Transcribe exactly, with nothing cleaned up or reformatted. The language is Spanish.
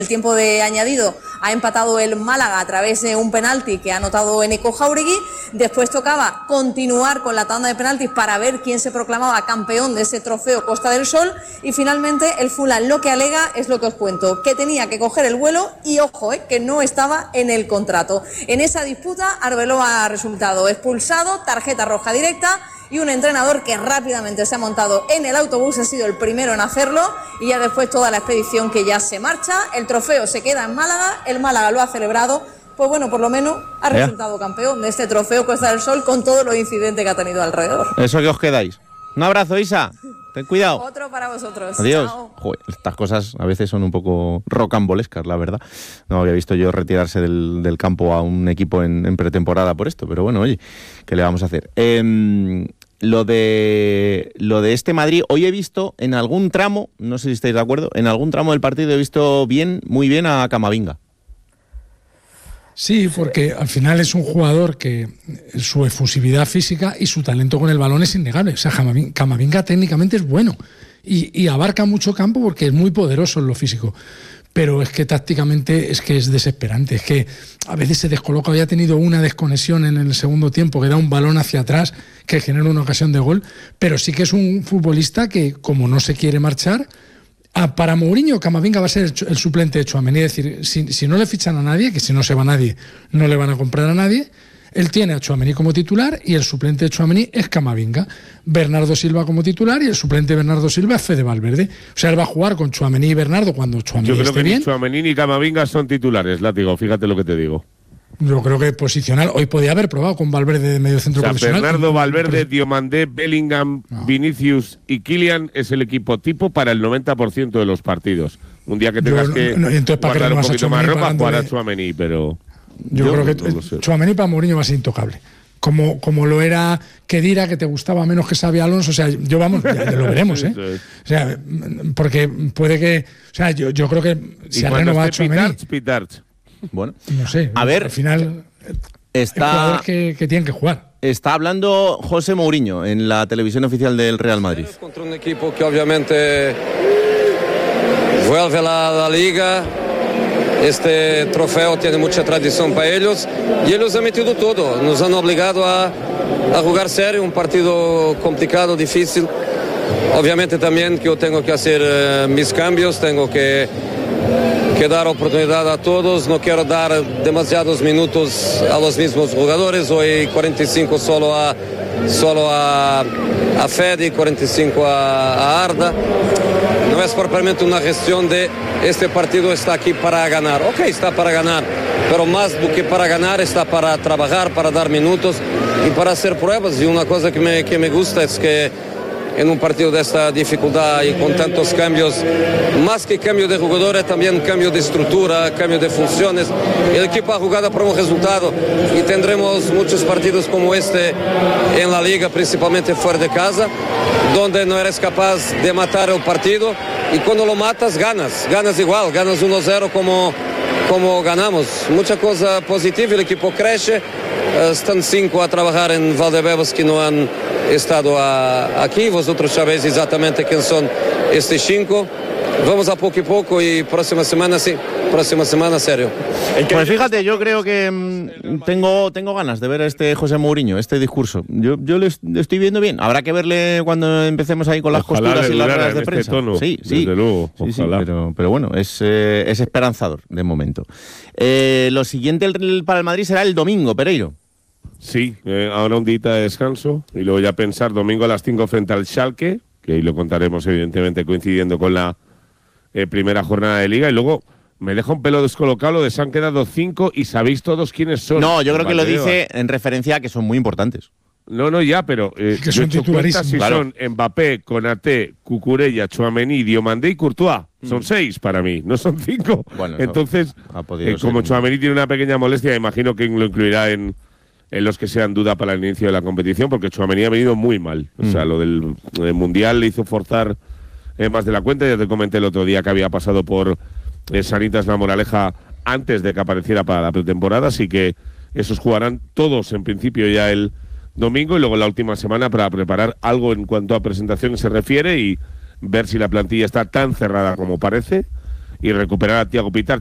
el tiempo de añadido ha empatado el Málaga a través de un penalti que ha anotado Eneko Jáuregui. Después tocaba continuar con la tanda de penaltis para ver quién se proclamaba campeón de ese trofeo Costa del Sol. Y finalmente el Fulham lo que alega es lo que os cuento, que tenía que coger el vuelo y ojo, eh, que no estaba en el contrato. En esa disputa Arbeloa ha resultado expulsado, tarjeta roja directa, y un entrenador que rápidamente se ha montado en el autobús ha sido el primero en hacerlo, y ya después toda la expedición que ya se marcha. El trofeo se queda en Málaga, el Málaga lo ha celebrado, pues bueno, por lo menos ha resultado campeón de este trofeo Costa del Sol con todos los incidentes que ha tenido alrededor. Eso que os quedáis. Un abrazo, Isa. Ten cuidado. Otro para vosotros. Adiós. Joder, estas cosas a veces son un poco rocambolescas, la verdad. No había visto yo retirarse del, del campo a un equipo en, en pretemporada por esto, pero bueno, oye, ¿qué le vamos a hacer? Eh, lo de lo de este Madrid, hoy he visto en algún tramo, no sé si estáis de acuerdo, en algún tramo del partido he visto bien, muy bien a Camavinga. Sí, porque al final es un jugador que su efusividad física y su talento con el balón es innegable. O sea, Camavinga técnicamente es bueno y, y abarca mucho campo porque es muy poderoso en lo físico. Pero es que tácticamente es que es desesperante. Es que a veces se descoloca. Había tenido una desconexión en el segundo tiempo que da un balón hacia atrás que genera una ocasión de gol. Pero sí que es un futbolista que, como no se quiere marchar, Ah, para Mourinho, Camavinga va a ser el, el suplente de Tchouaméni. Es decir, si, si no le fichan a nadie, que si no se va nadie, no le van a comprar a nadie, él tiene a Tchouaméni como titular y el suplente de Tchouaméni es Camavinga. Bernardo Silva como titular y el suplente de Bernardo Silva es Fede Valverde. O sea, él va a jugar con Tchouaméni y Bernardo cuando Tchouaméni esté bien. Yo creo que ni Tchouaméni ni Camavinga son titulares, Látigo, fíjate lo que te digo. Yo creo que posicional. Hoy podía haber probado con Valverde de medio centro, o sea, profesional. Bernardo, Valverde, Diomandé, Bellingham, no. Vinicius y Kylian es el equipo tipo para el noventa por ciento de los partidos. Un día que tengas Yo, que no, entonces, guardar que un poquito más ropa, jugar a Tchouaméni, pero... Yo, yo creo que no Tchouaméni para Mourinho va a ser intocable. Como, como lo era Khedira, que te gustaba menos que Xabi Alonso. O sea, yo vamos, ya, ya lo veremos, ¿eh? O sea, porque puede que... O sea, yo, yo creo que se ha renovado Tchouaméni. Bueno, no sé, a ver, al final está que, que tienen que jugar. Está hablando José Mourinho en la televisión oficial del Real Madrid. Contra un equipo que obviamente vuelve a la, la liga. Este trofeo tiene mucha tradición para ellos y ellos han metido todo. Nos han obligado a, a jugar serio, un partido complicado, difícil. Obviamente también que yo tengo que hacer uh, mis cambios, tengo que que dar oportunidad a todos, no quiero dar demasiados minutos a los mismos jugadores, hoy cuarenta y cinco solo a, solo a, a Fede, cuarenta y cinco a, a Arda. No es propiamente una gestión de este partido está aquí para ganar, ok, está para ganar, pero más do que para ganar está para trabajar, para dar minutos y para hacer pruebas. Y una cosa que me, que me gusta es que en un partido de esta dificultad y con tantos cambios, más que cambio de jugadores, también cambio de estructura, cambio de funciones. El equipo ha jugado por un resultado y tendremos muchos partidos como este en la liga, principalmente fuera de casa, donde no eres capaz de matar el partido y cuando lo matas ganas, ganas igual, ganas uno cero como, como ganamos. Mucha cosa positiva, el equipo crece, están cinco a trabajar en Valdebebas que no han estado a, aquí, vosotros sabéis exactamente quién son estos cinco. Vamos a poco y poco y próxima semana sí, próxima semana serio. Pues fíjate, yo creo que mmm, tengo, tengo ganas de ver a este José Mourinho, este discurso. Yo, yo le estoy viendo bien. Habrá que verle cuando empecemos ahí con las ojalá costuras y las ruedas de este prensa. Tono, sí, sí, desde luego, sí, sí, pero, pero bueno, es, eh, es esperanzador de momento. Eh, lo siguiente el, para el Madrid será el domingo, Pereiro. Sí, eh, ahora un día de descanso y luego ya pensar domingo a las cinco frente al Schalke, que ahí lo contaremos evidentemente coincidiendo con la eh, primera jornada de Liga, y luego me deja un pelo descolocado lo de se han quedado cinco y sabéis todos quiénes son. No, yo creo que lo dice en referencia a que son muy importantes. No, no, ya, pero eh, que son titularísimos. Si claro. son Mbappé, Konaté, Cucurella, Tchouaméni, Diomandé y Courtois. Son mm. seis para mí, no son cinco. Bueno, entonces, eh, como Tchouaméni tiene una pequeña molestia, imagino que lo incluirá en... en los que sean duda para el inicio de la competición, porque Tchouaméni ha venido muy mal. O sea, mm. lo del, del Mundial le hizo forzar eh, más de la cuenta. Ya te comenté el otro día que había pasado por eh, Sanitas La Moraleja antes de que apareciera para la pretemporada, así que esos jugarán todos en principio ya el domingo y luego la última semana para preparar algo en cuanto a presentación se refiere y ver si la plantilla está tan cerrada como parece y recuperar a Thiago Pintar.